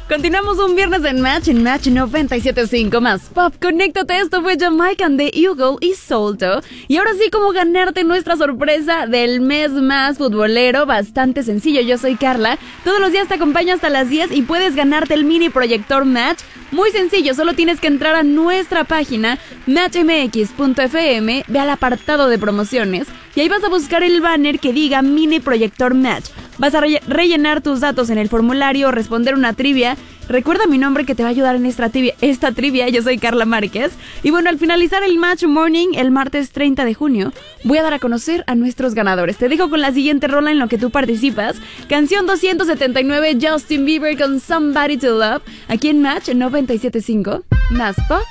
Continuamos un viernes en Match 97.5 más Pop. Conéctate, esto fue Jamaican de Hugo y Solto. Y ahora sí, como ganarte nuestra sorpresa del mes más futbolero, bastante sencillo. Yo soy Carla, todos los días te acompaño hasta las 10 y puedes ganarte el mini proyector Match. Muy sencillo, solo tienes que entrar a nuestra página matchmx.fm, ve al apartado de promociones y ahí vas a buscar el banner que diga mini proyector Match. Vas a rellenar tus datos en el formulario, responder una trivia. Recuerda mi nombre que te va a ayudar en esta trivia. Yo soy Carla Márquez. Y bueno, al finalizar el Match Morning, el martes 30 de junio, voy a dar a conocer a nuestros ganadores. Te dejo con la siguiente rola en lo que tú participas. Canción 279, Justin Bieber con Somebody to Love. Aquí en Match 97.5, más Pop.